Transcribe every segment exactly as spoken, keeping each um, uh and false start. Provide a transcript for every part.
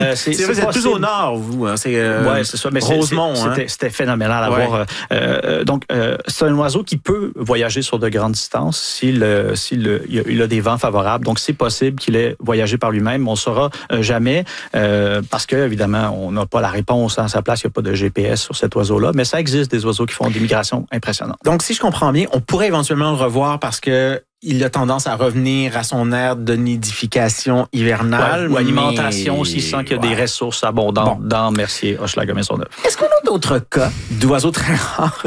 Euh, c'est c'est, c'est, c'est plus au nord, vous. Hein, c'est euh, ouais, c'est ça. Mais Rosemont. C'est, hein. c'était, c'était phénoménal à ouais. voir. Euh, donc, euh, c'est un oiseau qui peut voyager sur de grandes distances s'il, euh, s'il euh, il a des vents favorables. Donc, c'est possible qu'il ait voyagé par lui-même. On ne saura euh, jamais euh, parce que, évidemment, on n'a pas la réponse à sa place. Il n'y a pas de G P S sur cet oiseau-là. Mais ça existe des oiseaux qui font des migrations impressionnantes. Donc, si je comprends bien, on pourrait éventuellement le revoir parce que il a tendance à revenir à son aire de nidification hivernale. Ouais, ou alimentation, mais... s'il sent qu'il y a ouais. des ressources abondantes bon. dans Mercier, Hochelaga, Maisonneuve. Est-ce qu'on a d'autres cas d'oiseaux très rares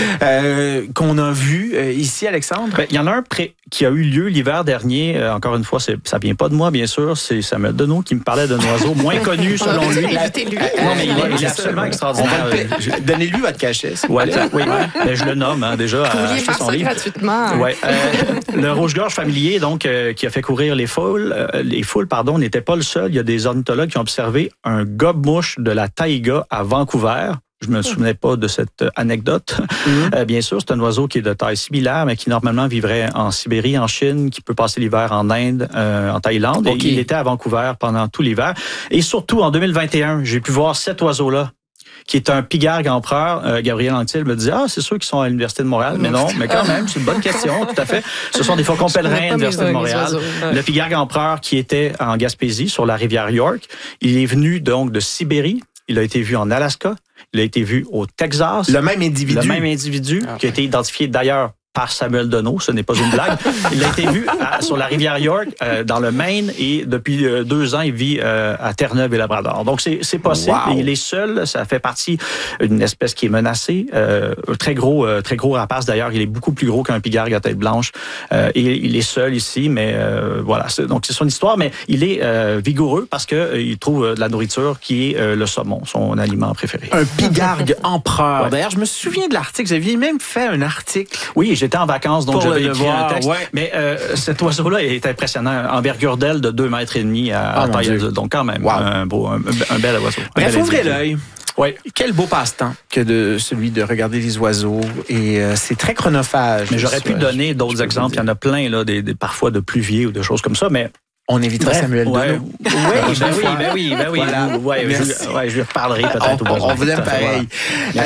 euh, qu'on a vus euh, ici, Alexandre? Ben, il y en a un pré- qui a eu lieu l'hiver dernier. Euh, encore une fois, c'est, ça vient pas de moi, bien sûr. C'est Samuel Deneau qui me parlait d'un oiseau moins connu, selon lui. La... lui. Non, mais il est, il est absolument extraordinaire. Donnez-lui votre cachet. Ouais, oui, ouais. Ben, je le nomme hein, déjà. Vous vouliez faire ça livre. gratuitement. Ouais, euh, le rouge-gorge familier, donc, euh, qui a fait courir les foules, euh, les foules, pardon, n'était pas le seul. Il y a des ornithologues qui ont observé un gobe-mouche de la taïga à Vancouver. Je me souvenais pas de cette anecdote. Mm-hmm. Euh, bien sûr, c'est un oiseau qui est de taille similaire, mais qui normalement vivrait en Sibérie, en Chine, qui peut passer l'hiver en Inde, euh, en Thaïlande. Okay. Et il était à Vancouver pendant tout l'hiver. Et surtout, en deux mille vingt et un, j'ai pu voir cet oiseau-là, qui est un pigargue empereur. Euh, Gabriel Anctil me disait, ah, c'est sûr qu'ils sont à l'Université de Montréal. Mais non, mais quand même, c'est une bonne question, tout à fait. Ce sont des faucons pèlerins à l'Université de Montréal. Ouais. Le pigargue empereur qui était en Gaspésie, sur la rivière York, il est venu donc de Sibérie. Il a été vu en Alaska. Il a été vu au Texas. Le même individu. Le même individu ah, qui a été identifié d'ailleurs par Samuel Deneau, ce n'est pas une blague. Il a été vu à, sur la rivière York, euh, dans le Maine, et depuis euh, deux ans, il vit euh, à Terre-Neuve et Labrador. Donc, c'est, c'est possible. Wow. Il est seul. Ça fait partie d'une espèce qui est menacée. Euh, très gros, euh, très gros rapace. D'ailleurs, il est beaucoup plus gros qu'un pigargue à tête blanche. Euh, et il est seul ici, mais euh, voilà. C'est, donc, c'est son histoire. Mais il est euh, vigoureux parce que euh, il trouve euh, de la nourriture qui est euh, le saumon, son aliment préféré. Un pigargue empereur. Ouais. D'ailleurs, je me souviens de l'article. J'avais même fait un article. Oui, j'étais en vacances, donc j'avais écrit un texte. Ouais. Mais euh, cet oiseau-là est impressionnant. Envergure d'aile de deux mètres et demi à, oh, à taille adulte. Donc quand même, wow. un, beau, un, un bel oiseau. Bref, ouvrez l'œil. Oui. Quel beau passe-temps que de celui de regarder les oiseaux. Et euh, c'est très chronophage. Mais j'aurais pu donner d'autres exemples. Il y en a plein, là, des, des, parfois de pluviers ou de choses comme ça, mais... On évitera Samuel ouais. Deneau. Oui, ben oui, ben oui, ben oui. Voilà. Ouais, je, ouais, je lui reparlerai peut-être on, au bon On vous aime pareil. Voilà.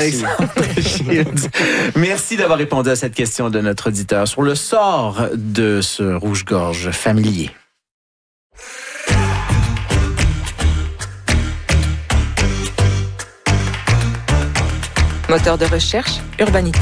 Merci. Merci d'avoir répondu à cette question de notre auditeur sur le sort de ce rouge-gorge familier. Moteur de recherche, Urbanité.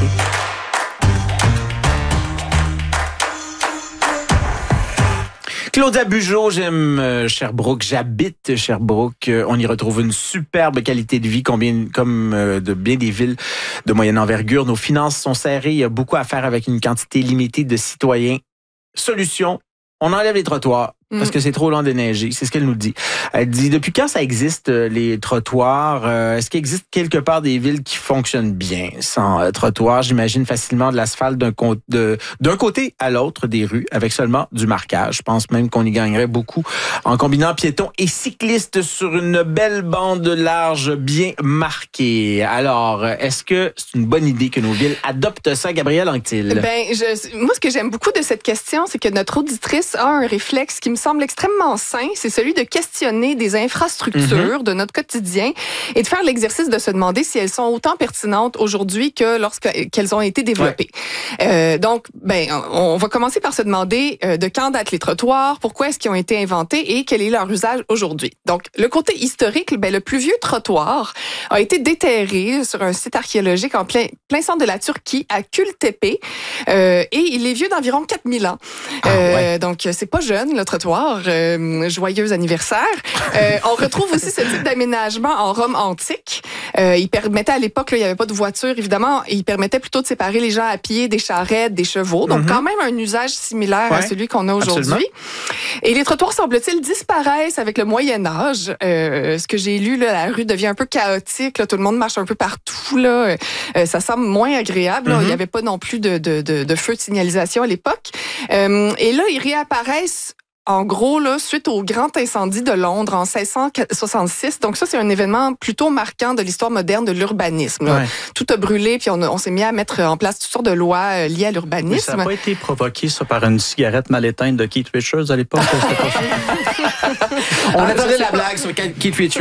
Claudia Bugeaud, j'aime euh, Sherbrooke, j'habite Sherbrooke. Euh, on y retrouve une superbe qualité de vie, combien, comme euh, de bien des villes de moyenne envergure. Nos finances sont serrées, il y a beaucoup à faire avec une quantité limitée de citoyens. Solution, on enlève les trottoirs. Parce que c'est trop long de neiger. C'est ce qu'elle nous dit. Elle dit, depuis quand ça existe, les trottoirs? Euh, est-ce qu'il existe quelque part des villes qui fonctionnent bien sans euh, trottoirs? J'imagine facilement de l'asphalte d'un, co- de, d'un côté à l'autre des rues avec seulement du marquage. Je pense même qu'on y gagnerait beaucoup en combinant piétons et cyclistes sur une belle bande large bien marquée. Alors, est-ce que c'est une bonne idée que nos villes adoptent ça, Gabriel Anctil? Ben, je, moi, ce que j'aime beaucoup de cette question, c'est que notre auditrice a un réflexe qui me semble extrêmement sain, c'est celui de questionner des infrastructures mm-hmm. de notre quotidien et de faire l'exercice de se demander si elles sont autant pertinentes aujourd'hui que lorsqu'elles ont été développées. Ouais. Euh, donc, ben, on va commencer par se demander euh, de quand datent les trottoirs, pourquoi est-ce qu'ils ont été inventés et quel est leur usage aujourd'hui. Donc, le côté historique, ben, le plus vieux trottoir a été déterré sur un site archéologique en plein, plein centre de la Turquie, à Kültepe, euh, et il est vieux d'environ quatre mille ans. Ah, euh, ouais. Donc, c'est pas jeune, le trottoir. Euh, joyeux anniversaire. Euh, on retrouve aussi ce type d'aménagement en Rome antique. Euh, il permettait à l'époque, là, il n'y avait pas de voiture, évidemment, il permettait plutôt de séparer les gens à pied des charrettes, des chevaux. Donc, mm-hmm. quand même un usage similaire ouais, à celui qu'on a aujourd'hui. Absolument. Et les trottoirs, semble-t-il, disparaissent avec le Moyen Âge. Euh, ce que j'ai lu, là, la rue devient un peu chaotique. Là, tout le monde marche un peu partout. Là. Euh, ça semble moins agréable. Mm-hmm. Il n'y avait pas non plus de, de, de, de feu de signalisation à l'époque. Euh, et là, ils réapparaissent en gros, là, suite au grand incendie de Londres en seize cent soixante-six. Donc ça, c'est un événement plutôt marquant de l'histoire moderne de l'urbanisme. Ouais. Tout a brûlé, puis on, a, on s'est mis à mettre en place toutes sortes de lois liées à l'urbanisme. Mais ça n'a pas été provoqué, ça, par une cigarette mal éteinte de Keith Richards à l'époque? On attendait la blague sur Keith Richards.